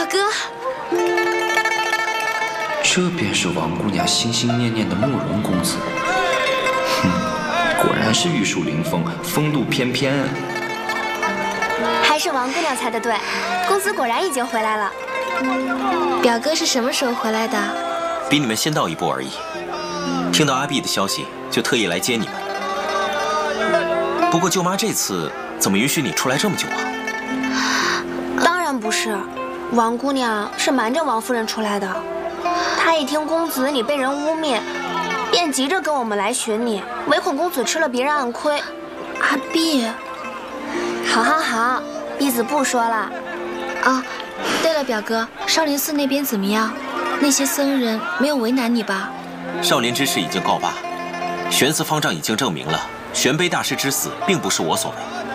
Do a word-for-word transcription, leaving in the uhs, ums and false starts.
哥， 这便是王姑娘心心念念的慕容公子。哼，果然是玉树临风，风度翩翩。 还是王姑娘猜的对，公子果然已经回来了。 表哥是什么时候回来的？ 比你们先到一步而已。听到阿碧的消息，就特意来接你们。不过舅妈这次怎么允许你出来这么久啊？ 当然不是，王姑娘是瞒着王夫人出来的。她一听公子你被人污蔑，便急着跟我们来寻你，唯恐公子吃了别人暗亏。 阿碧， 好好好，婢子不说了。 哦，对了，表哥，少林寺那边怎么样？那些僧人没有为难你吧？ 少年之事已经告罢，玄寺方丈已经证明了，玄悲大师之死并不是我所为。